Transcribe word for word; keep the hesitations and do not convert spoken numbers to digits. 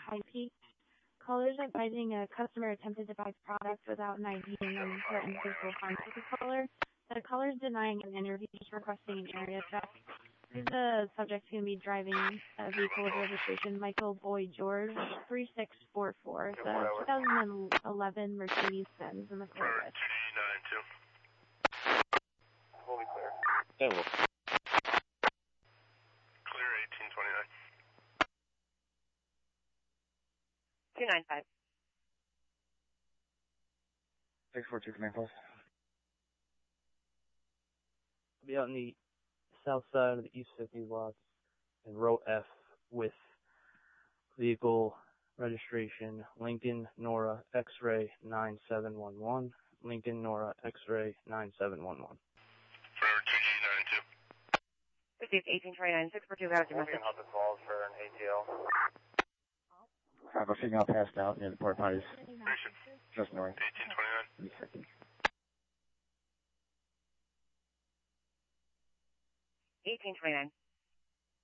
High Peak. Callers advising a customer attempted to buy product without an I D and then threatened physical harm to the caller. The caller is denying an interview, just requesting an area check. The subject going to be driving a vehicle with registration Michael Boyd George, three six four four. It's a two thousand eleven Mercedes-Benz in the Corvette. two D nine two. Fully clear. Yeah, well. Clear eighteen twenty-nine. two nine five. six four two, command post. I'll be out on the south side of the East fifty lots in row F with vehicle registration Lincoln Nora X-ray nine seven one one. Lincoln Nora X-ray nine seven one one. Forever two D nine two. Received eighteen twenty-nine, six four two, got a domestic. Help the calls for an A T L. I have a female passed out near the port potties. Just north. eighteen twenty-nine. eighteen twenty-nine.